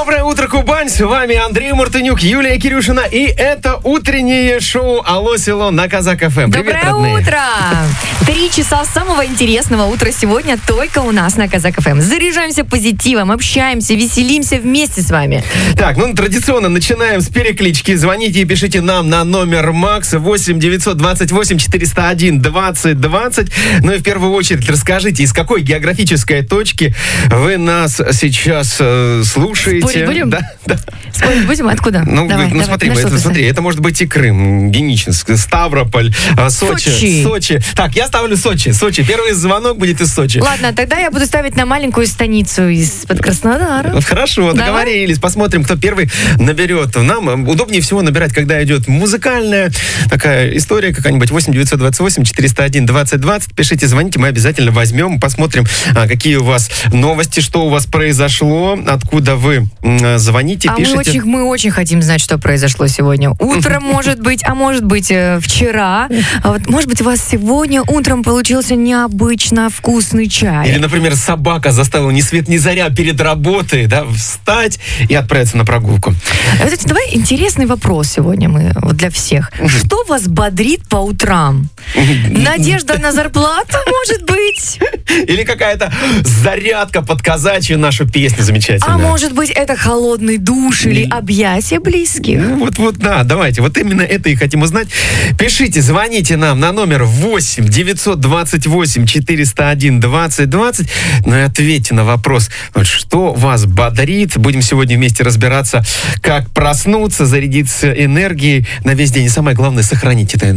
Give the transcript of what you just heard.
Доброе утро, Кубань! С вами Андрей Мартынюк, Юлия Кирюшина. И это утреннее шоу «Алло, село» на Казак ФМ. Привет, Доброе родные. утро! 3 часа самого интересного утра сегодня только у нас на Казак ФМ. Заряжаемся позитивом, общаемся, веселимся вместе с вами. Так, традиционно начинаем с переклички. Звоните и пишите нам на номер МАКС 8 928 401 20 20. Ну и в первую очередь расскажите, из какой географической точки вы нас сейчас слушаете. Спорить будем? Да. Спорить будем? Откуда? Давай, смотри, на что ты смотри, это может быть и Крым, Геническ, Ставрополь, Сочи. Так, я ставлю Сочи. Первый звонок будет из Сочи. Ладно, тогда я буду ставить на маленькую станицу из-под Краснодара. Хорошо, договорились. Посмотрим, кто первый наберет. Нам удобнее всего набирать, когда идет музыкальная такая история какая-нибудь. 8 928 401 20 20. Пишите, звоните, мы обязательно возьмем, посмотрим, какие у вас новости, что у вас произошло, откуда вы звоните, пишите. Мы очень хотим знать, что произошло сегодня. Утром, может быть, а может быть, вчера. Может быть, у вас сегодня утром получился необычно вкусный чай. Или, например, собака заставила ни свет ни заря перед работой, встать и отправиться на прогулку. Давай интересный вопрос сегодня для всех. Что вас бодрит по утрам? Надежда на зарплату, может быть? Или какая-то зарядка под казачью нашу песню замечательную. А может быть, это холодный душ или объятия близких? Давайте. Вот именно это и хотим узнать. Пишите, звоните нам на номер 8 928 401 20 20. Ну и ответьте на вопрос, что вас бодрит. Будем сегодня вместе разбираться, как проснуться, зарядиться энергией на весь день. И самое главное, сохранить это энергию.